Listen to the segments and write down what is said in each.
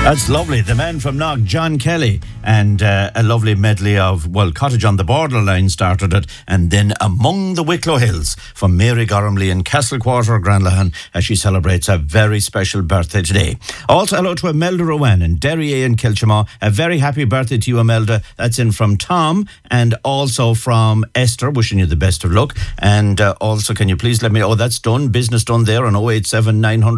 That's lovely. The man from Knock, John Kelly, and a lovely medley of, Cottage on the Borderline started it, and then Among the Wicklow Hills from Mary Gormley in Castlequarter, Granlahan, as she celebrates a very special birthday today. Also, hello to Imelda Rowan in Derry in Kilchamaw. A very happy birthday to you, Imelda. That's in from Tom, and also from Esther, wishing you the best of luck. And also, can you please let me know, that's done, business done there on 087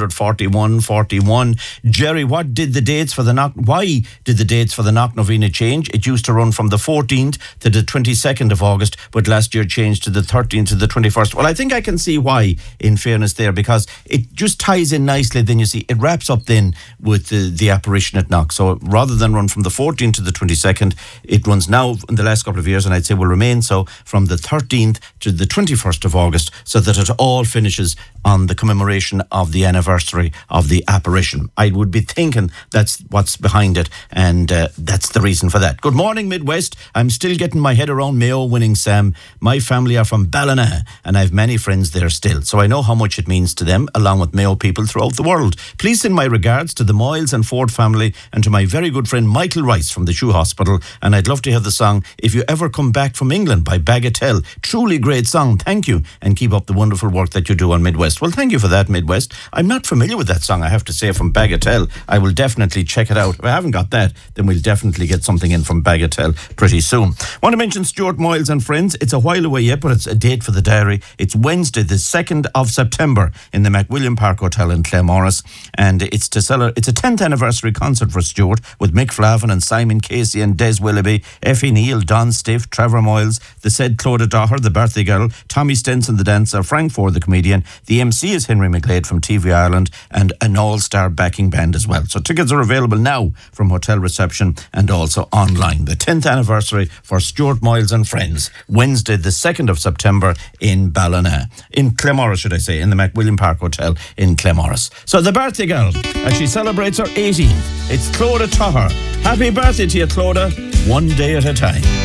941 41. Jerry, what did the dates for the Knock? Why did the dates for the Knock Novena change? It used to run from the 14th to the 22nd of August, but last year changed to the 13th to the 21st. Well, I think I can see why, in fairness there, because it just ties in nicely. Then you see, it wraps up then with the apparition at Knock. So rather than run from the 14th to the 22nd, it runs now in the last couple of years, and I'd say will remain so from the 13th to the 21st of August, so that it all finishes on the commemoration of the anniversary of the apparition. I would be thinking that's what's behind it, and that's the reason for that. Good morning, Midwest. I'm still getting my head around Mayo winning, Sam. My family are from Ballina, and I have many friends there still, so I know how much it means to them, along with Mayo people throughout the world. Please send my regards to the Moyles and Ford family and to my very good friend Michael Rice from the Shoe Hospital, and I'd love to hear the song If You Ever Come Back from England by Bagatelle. Truly great song. Thank you, and keep up the wonderful work that you do on Midwest. Well, thank you for that, Midwest. I'm not familiar with that song, I have to say, from Bagatelle. I will definitely check it out. If I haven't got that, then we'll definitely get something in from Bagatelle pretty soon. Want to mention Stuart Moyles and friends. It's a while away yet, but it's a date for the diary. It's Wednesday, the 2nd of September in the McWilliam Park Hotel in Claremorris, and it's a 10th anniversary concert for Stuart with Mick Flavin and Simon Casey and Des Willoughby, Effie Neal, Don Stiff, Trevor Moyles, the said Clodagh Daugher, the birthday girl, Tommy Stenson, the dancer, Frank Ford, the comedian. The MC is Henry McGlade from TV Ireland, and an all-star backing band as well. So tickets are available now from hotel reception and also online. The 10th anniversary for Stuart Moyles and friends, Wednesday the 2nd of September in Ballina, in Claremorris, should I say, in the McWilliam Park Hotel in Claremorris. So the birthday girl, as she celebrates her 18th, it's Clodagh Daugher. Happy birthday to you, Clodagh, one day at a time.